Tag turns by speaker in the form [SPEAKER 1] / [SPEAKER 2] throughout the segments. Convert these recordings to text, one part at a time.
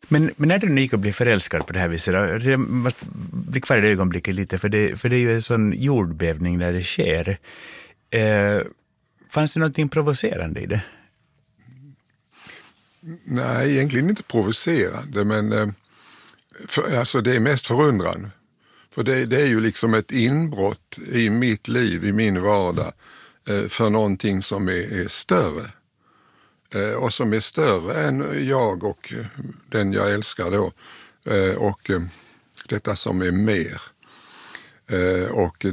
[SPEAKER 1] Men när du gick och blev förälskad på det här viset, jag måste bli kvar i det ögonblicket lite, för det är ju en sån jordbävning när det sker. Fanns det någonting provocerande i det?
[SPEAKER 2] Nej, egentligen inte provocerande, men alltså det är mest förundrande. För det är ju liksom ett inbrott i mitt liv, i min vardag, för någonting som är större. Och som är större än jag och den jag älskar då. Och detta som är mer. Och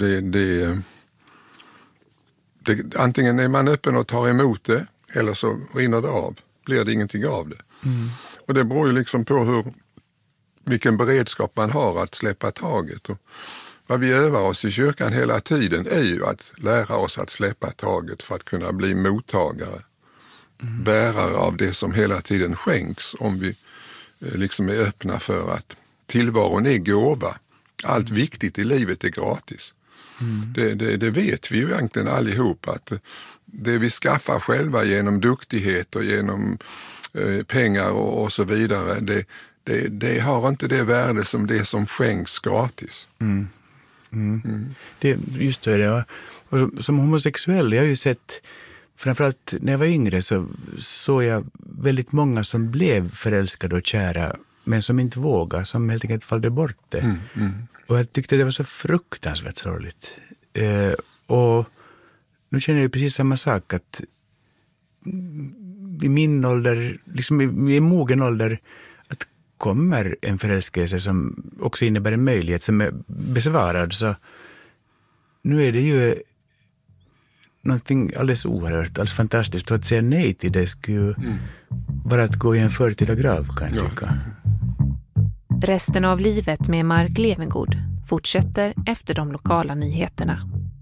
[SPEAKER 2] antingen är man öppen och tar emot det, eller så rinner det av. Blir det ingenting av det. Mm. Och det beror ju liksom på vilken beredskap man har att släppa taget. Och vad vi övar oss i kyrkan hela tiden är ju att lära oss att släppa taget för att kunna bli mottagare. Bärare av det som hela tiden skänks, om vi liksom är öppna för att tillvaron är gåva. Allt viktigt i livet är gratis. Det vet vi ju egentligen allihop, att det vi skaffar själva genom duktighet och genom pengar och så vidare, det har inte det värde som det som skänks gratis.
[SPEAKER 1] Det, just det, ja. Och som homosexuell, jag har ju sett, framförallt när jag var yngre så såg jag väldigt många som blev förälskade och kära, men som inte vågade, som helt enkelt fallde bort det. Och jag tyckte det var så fruktansvärt sorgligt. Och nu känner jag precis samma sak, att i min ålder, liksom i mogen ålder, att kommer en förälskelse som också innebär en möjlighet som är besvarad, så nu är det ju någonting alldeles oerhört, alldeles fantastiskt. Och att säga nej till det skulle ju vara att gå i en förtida grav, kan jag tycka.
[SPEAKER 3] Resten av livet med Mark Levengood fortsätter efter de lokala nyheterna.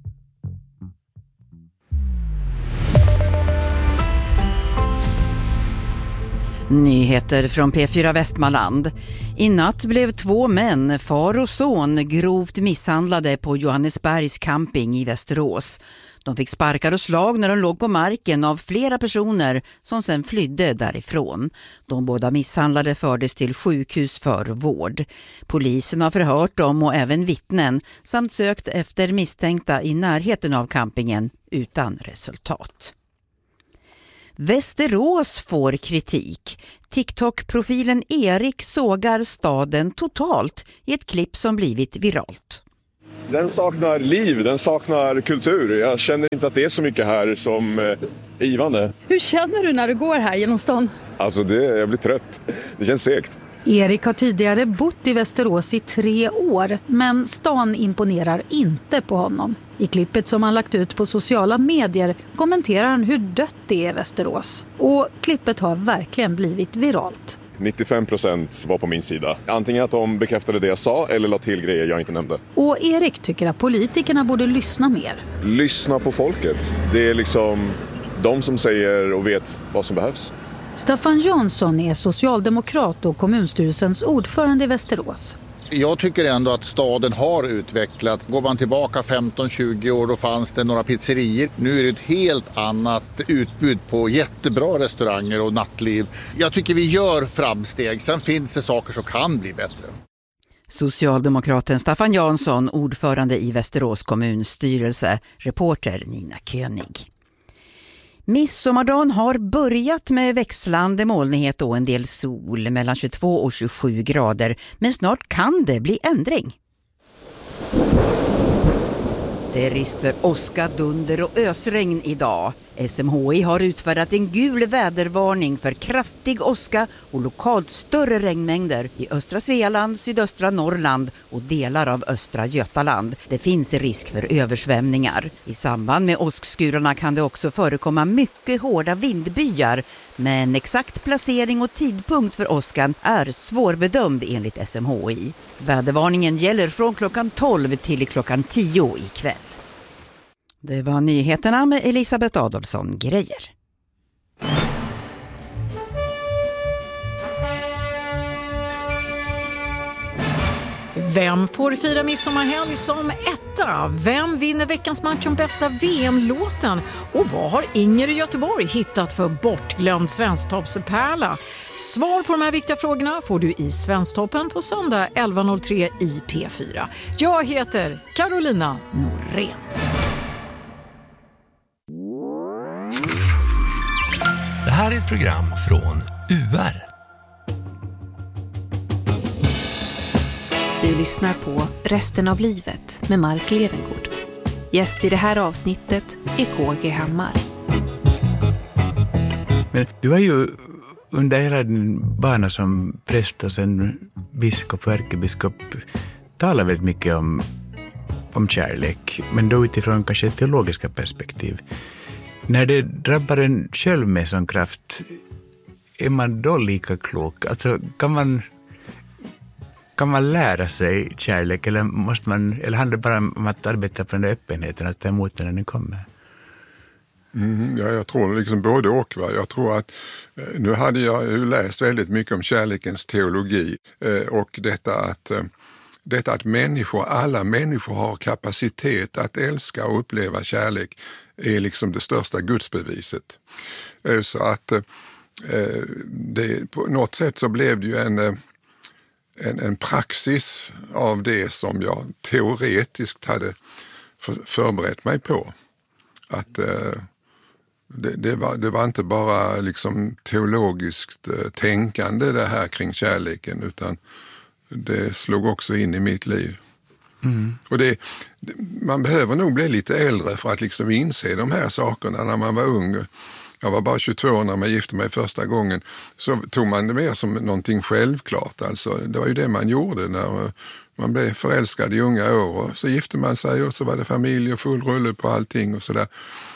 [SPEAKER 4] Nyheter från P4 Västmanland. I natt blev 2 män, far och son, grovt misshandlade på Johannesbergs camping i Västerås. De fick sparkar och slag när de låg på marken av flera personer som sedan flydde därifrån. De båda misshandlade fördes till sjukhus för vård. Polisen har förhört dem och även vittnen samt sökt efter misstänkta i närheten av campingen utan resultat. Västerås får kritik. TikTok-profilen Erik sågar staden totalt i ett klipp som blivit viralt.
[SPEAKER 5] Den saknar liv, den saknar kultur. Jag känner inte att det är så mycket här som är givande.
[SPEAKER 6] Hur känner du när du går här genom stan?
[SPEAKER 5] Alltså jag blir trött. Det känns segt.
[SPEAKER 6] Erik har tidigare bott i Västerås i 3 år, men stan imponerar inte på honom. I klippet som han lagt ut på sociala medier kommenterar han hur dött det är i Västerås. Och klippet har verkligen blivit viralt.
[SPEAKER 5] 95% var på min sida. Antingen att de bekräftade det jag sa eller la till grejer jag inte nämnde.
[SPEAKER 6] Och Erik tycker att politikerna borde lyssna mer.
[SPEAKER 5] Lyssna på folket. Det är liksom de som säger och vet vad som behövs.
[SPEAKER 6] Staffan Jansson är socialdemokrat och kommunstyrelsens ordförande i Västerås.
[SPEAKER 7] Jag tycker ändå att staden har utvecklats. Går man tillbaka 15-20 år då fanns det några pizzerier. Nu är det ett helt annat utbud på jättebra restauranger och nattliv. Jag tycker vi gör framsteg. Sen finns det saker som kan bli bättre.
[SPEAKER 4] Socialdemokraten Staffan Jansson, ordförande i Västerås kommunstyrelse, reporter Nina König. Midsommardagen har börjat med växlande molnighet och en del sol, mellan 22 och 27 grader, men snart kan det bli ändring. Det är risk för åska, dunder och ösregn idag. SMHI har utfärdat en gul vädervarning för kraftig åska och lokalt större regnmängder i östra Svealand, sydöstra Norrland och delar av östra Götaland. Det finns risk för översvämningar. I samband med åskskurarna kan det också förekomma mycket hårda vindbyar, men exakt placering och tidpunkt för åskan är svårbedömd enligt SMHI. Vädervarningen gäller från klockan 12 till klockan 10 ikväll. Det var nyheterna med Elisabeth Adolfsson Grejer.
[SPEAKER 8] Vem får fira midsommarhelg som etta? 8. Vem vinner veckans match om bästa VM-låten? Och vad har Inger i Göteborg hittat för bortglömd svensktoppspärla? Svar på de här viktiga frågorna får du i Svensktoppen på söndag 11.03 i P4. Jag heter Carolina Norén.
[SPEAKER 9] Det här är ett program från UR.
[SPEAKER 3] Du lyssnar på Resten av livet med Mark Levengood. Gäst i det här avsnittet är KG Hammar.
[SPEAKER 1] Men du har ju under hela din bana som präst och sen biskop och ärkebiskop talat väldigt mycket om kärlek, men då utifrån kanske teologiska perspektiv. När det drabbar en själv med sån kraft, är man då lika klok? Alltså kan man lära sig kärlek eller eller handlar det bara om att arbeta på den där öppenheten, att ta emot den när den kommer?
[SPEAKER 2] Ja, jag tror liksom både och. Jag tror att nu hade jag ju läst väldigt mycket om kärlekens teologi och detta att alla människor har kapacitet att älska och uppleva kärlek är liksom det största gudsbeviset. Så att på något sätt så blev det ju en praxis av det som jag teoretiskt hade förberett mig på. Att det var inte bara liksom teologiskt tänkande det här kring kärleken, utan det slog också in i mitt liv. Mm. Och man behöver nog bli lite äldre för att liksom inse de här sakerna. När man var ung, jag var bara 22 när man gifte mig första gången, så tog man det mer som någonting självklart. Alltså, det var ju det man gjorde när man blev förälskad i unga år. Och så gifte man sig och så var det familj och full rulle på allting och sådär.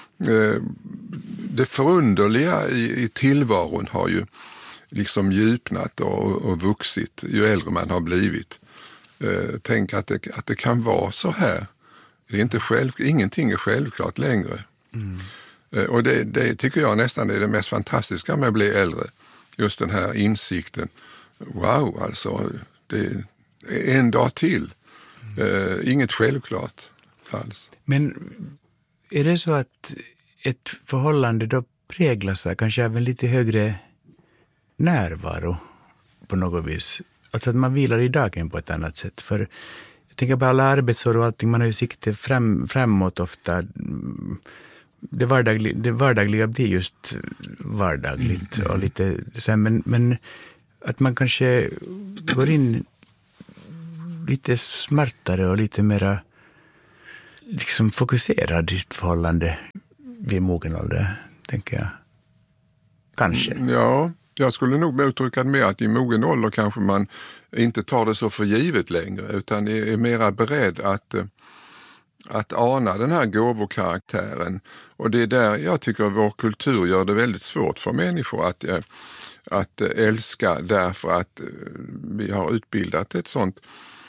[SPEAKER 2] Det förunderliga i tillvaron har ju liksom djupnat och vuxit ju äldre man har blivit. Tänk att det kan vara så här. Det är inte ingenting är självklart längre. Mm. Och det tycker jag nästan är det mest fantastiska med att bli äldre. Just den här insikten. Wow, alltså det är en dag till. Inget självklart alls.
[SPEAKER 1] Men är det så att ett förhållande då präglas kanske av en lite högre närvaro på något vis? Alltså att man vilar i dagen på ett annat sätt. För jag tänker på alla arbetsår och allting, man har ju sikte framåt ofta. Det vardagliga blir just vardagligt och lite sen, men att man kanske går in lite smartare och lite mera liksom fokuserad i ett förhållande vid mogen ålder, tänker jag. Kanske.
[SPEAKER 2] Ja, jag skulle nog uttrycka det med att i mogen ålder kanske man inte tar det så för givet längre, utan är mera beredd att ana den här gåvokaraktären. Och det är där jag tycker att vår kultur gör det väldigt svårt för människor att älska, därför att vi har utbildat ett sånt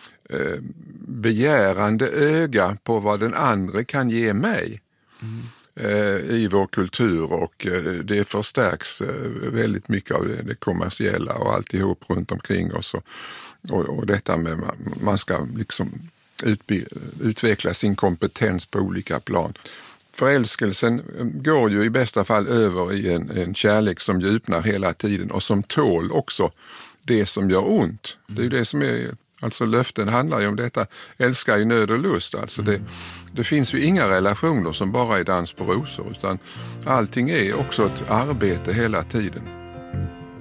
[SPEAKER 2] begärande öga på vad den andra kan ge mig i vår kultur, och det förstärks väldigt mycket av det kommersiella och alltihop runt omkring oss och detta med man ska liksom utveckla sin kompetens på olika plan. Förälskelsen går ju i bästa fall över i en kärlek som djupnar hela tiden och som tål också det som gör ont. Det är ju det som är, alltså löften handlar ju om detta, älskar i nöd och lust. Alltså det finns ju inga relationer som bara är dans på rosor, utan allting är också ett arbete hela tiden.